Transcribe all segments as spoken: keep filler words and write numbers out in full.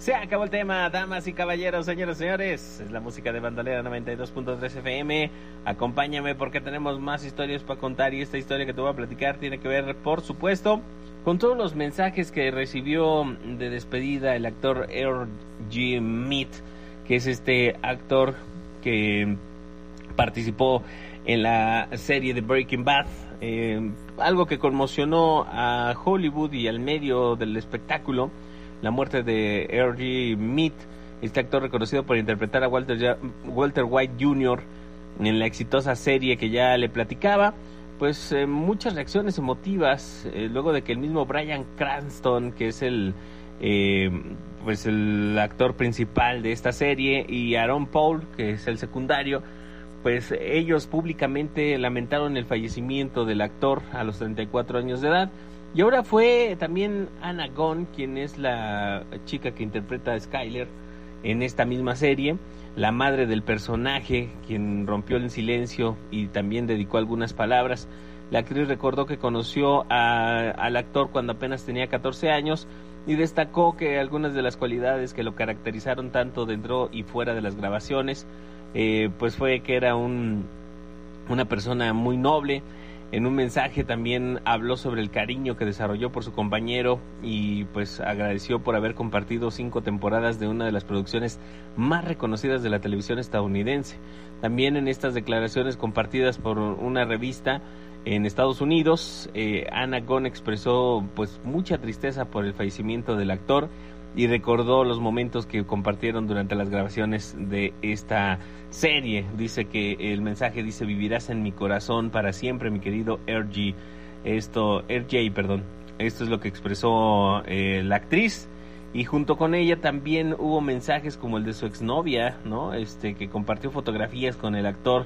Se acabó el tema, damas y caballeros, señoras y señores. Es la música de Bandolera noventa y dos punto tres F M. Acompáñame porque tenemos más historias para contar. Y esta historia que te voy a platicar tiene que ver, por supuesto, con todos los mensajes que recibió de despedida el actor R G Mead, que es este actor que participó en la serie de Breaking Bad. Eh, algo que conmocionó a Hollywood y al medio del espectáculo. La muerte de R G Mead, este actor reconocido por interpretar a Walter, Walter White junior en la exitosa serie que ya le platicaba. Pues eh, muchas reacciones emotivas, eh, luego de que el mismo Bryan Cranston, que es el eh, pues el actor principal de esta serie, y Aaron Paul, que es el secundario, pues ellos públicamente lamentaron el fallecimiento del actor a los treinta y cuatro años de edad. Y ahora fue también Anna Gunn, quien es la chica que interpreta a Skyler en esta misma serie, la madre del personaje, quien rompió el silencio y también dedicó algunas palabras. La actriz recordó que conoció a, al actor cuando apenas tenía catorce años y destacó que algunas de las cualidades que lo caracterizaron tanto dentro y fuera de las grabaciones, eh, pues fue que era un, una persona muy noble. En un mensaje también habló sobre el cariño que desarrolló por su compañero y pues agradeció por haber compartido cinco temporadas de una de las producciones más reconocidas de la televisión estadounidense. También en estas declaraciones compartidas por una revista en Estados Unidos, eh, Anna Gunn expresó pues mucha tristeza por el fallecimiento del actor y recordó los momentos que compartieron durante las grabaciones de esta serie. Dice que el mensaje dice: vivirás en mi corazón para siempre, mi querido R G. Esto, R J, perdón. Esto es lo que expresó eh, la actriz. Y junto con ella también hubo mensajes como el de su exnovia, ¿no? Este, que compartió fotografías con el actor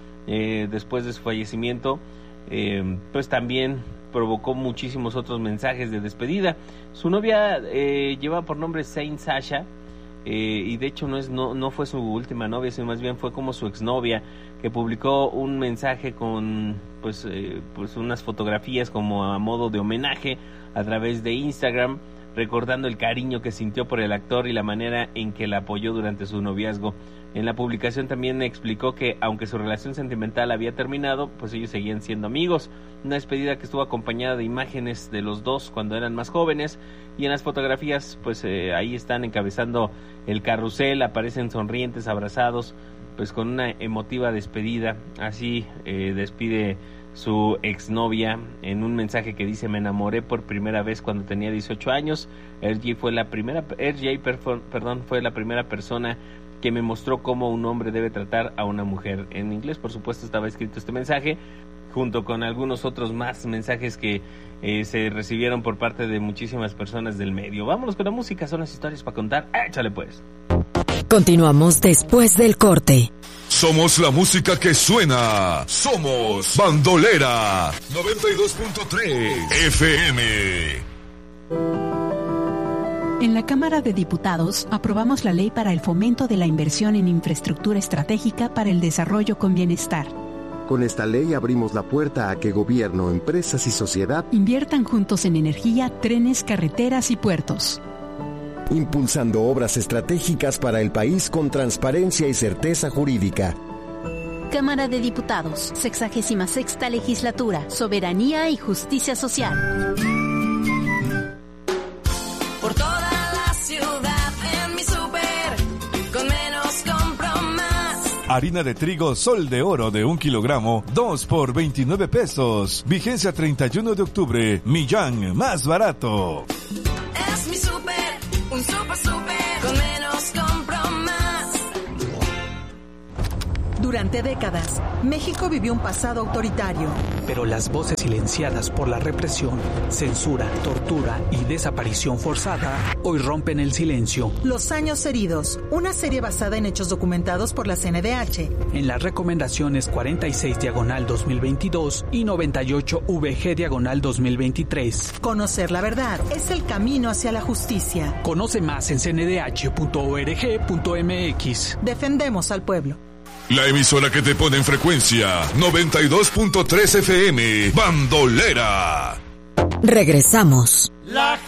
eh, después de su fallecimiento. Eh, pues también provocó muchísimos otros mensajes de despedida. Su novia eh, lleva por nombre Saint Sasha, eh, y de hecho no es no no fue su última novia, sino más bien fue como su exnovia, que publicó un mensaje con pues eh, pues unas fotografías como a modo de homenaje a través de Instagram, recordando el cariño que sintió por el actor y la manera en que la apoyó durante su noviazgo. En la publicación también explicó que aunque su relación sentimental había terminado, pues ellos seguían siendo amigos. Una despedida que estuvo acompañada de imágenes de los dos cuando eran más jóvenes, y en las fotografías pues eh, ahí están encabezando el carrusel, aparecen sonrientes, abrazados, pues con una emotiva despedida. Así eh, despide su exnovia en un mensaje que dice: me enamoré por primera vez cuando tenía dieciocho años. R J fue la primera R J, perdón, fue la primera persona que me mostró cómo un hombre debe tratar a una mujer. En inglés, por supuesto, estaba escrito este mensaje, junto con algunos otros más mensajes que eh, se recibieron por parte de muchísimas personas del medio. Vámonos con la música, son las historias para contar. ¡Échale pues! Continuamos después del corte. Somos la música que suena. Somos Bandolera noventa y dos punto tres F M. En la Cámara de Diputados aprobamos la ley para el fomento de la inversión en infraestructura estratégica para el desarrollo con bienestar. Con esta ley abrimos la puerta a que gobierno, empresas y sociedad inviertan juntos en energía, trenes, carreteras y puertos, impulsando obras estratégicas para el país con transparencia y certeza jurídica. Cámara de Diputados, sexagésima sexta legislatura, soberanía y justicia social. Por toda la ciudad en mi súper, con menos compro más. Harina de trigo Sol de Oro de un kilogramo, dos por veintinueve pesos. Vigencia treinta y uno de octubre. Millán, más barato. Es mi súper, un súper súper, con menos compro más. Durante décadas, México vivió un pasado autoritario. Pero las voces silenciadas por la represión, censura, tortura y desaparición forzada hoy rompen el silencio. Los años heridos, una serie basada en hechos documentados por la C N D H. En las recomendaciones cuarenta y seis diagonal dos mil veintidós y noventa y ocho V G diagonal dos mil veintitrés. Conocer la verdad es el camino hacia la justicia. Conoce más en c n d h punto org punto m x. Defendemos al pueblo. La emisora que te pone en frecuencia noventa y dos punto tres F M, Bandolera. Regresamos. La